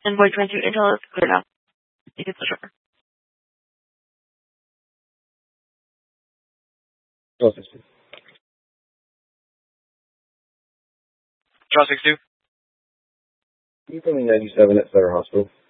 Envoy 22 Intel is clear now. You can switch over. Draw 62. Draw 62. You from 97 at Center Hospital.